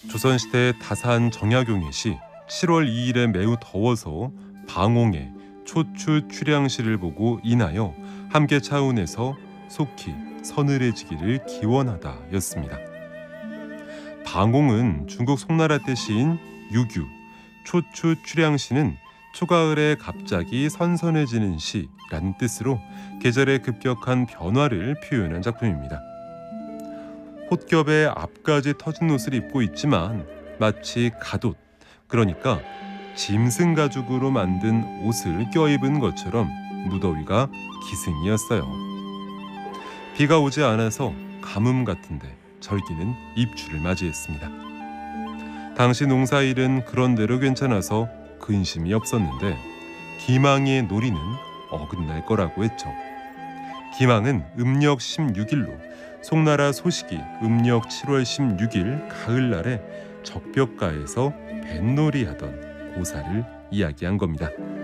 조선시대 다산 정약용의 시 7월 2일에 매우 더워서 방홍의 초추 출양시를 보고 인하여 함께 차운에서 속히 서늘해지기를 기원하다였습니다. 방홍은 중국 송나라 때 시인 유규, 초추 출양시는 초가을에 갑자기 선선해지는 시라는 뜻으로 계절의 급격한 변화를 표현한 작품입니다. 홑겹에 앞까지 터진 옷을 입고 있지만 마치 갓옷, 그러니까 짐승 가죽으로 만든 옷을 껴입은 것처럼 무더위가 기승이었어요. 비가 오지 않아서 가뭄 같은데 절기는 입추를 맞이했습니다. 당시 농사일은 그런대로 괜찮아서 근심이 없었는데 기망의 놀이는 어긋날 거라고 했죠. 기망은 음력 16일로 송나라 소식이 음력 7월 16일 가을날에 적벽가에서 뱃놀이 하던 고사를 이야기한 겁니다.